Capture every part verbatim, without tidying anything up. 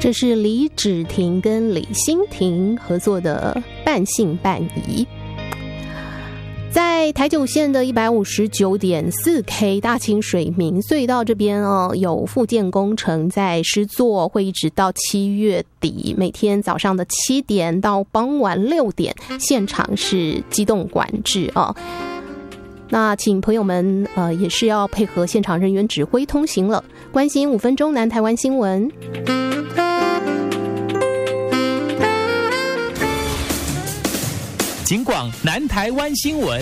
这是李芷婷跟李欣婷合作的《半信半疑》。在台九线的 一百五十九点四 K 大清水明隧道这边哦，有复建工程在施作，会一直到七月底，每天早上的七点到傍晚六点，现场是机动管制哦。那请朋友们呃也是要配合现场人员指挥通行了。关心五分钟南台湾新闻。 警广南台湾新闻，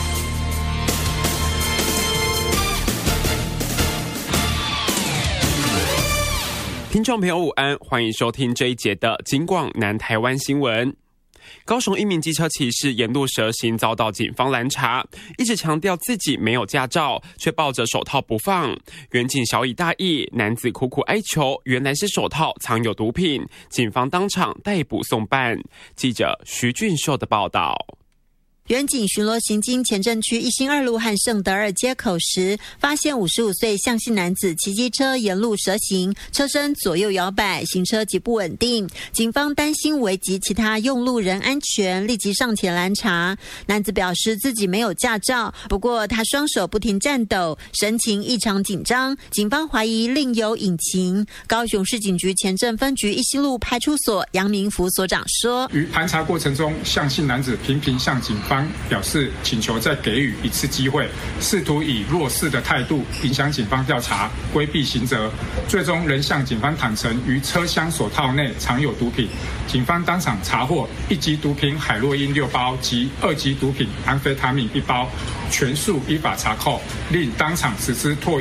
听众朋友午安，欢迎收听这一节的警广南台湾新闻。高雄一名机车骑士沿路蛇行，遭到警方拦查，一直强调自己没有驾照，却抱着手套不放。员警小以大义，男子苦苦哀求，原来是手套藏有毒品，警方当场逮捕送办。记者徐俊秀的报道。 员警巡逻行经前镇区一心二路和圣德尔街口时，发现五十五岁向姓男子骑机车沿路蛇行，车身左右摇摆，行车极不稳定。警方担心危及其他用路人安全，立即上前拦查。男子表示自己没有驾照，不过他双手不停颤抖，神情异常紧张。警方怀疑另有隐情。高雄市警局前镇分局一心路派出所杨明福所长说： 于盘查过程中，向姓男子频频向警方表示请求再给予一次机会，试图以弱势的态度影响警方调查，规避刑责，最终仍向警方坦诚于车厢手套内藏有毒品。警方当场查获一级毒品海洛因六包及二级毒品安非他命一包，全数依法查扣，另当场实施唾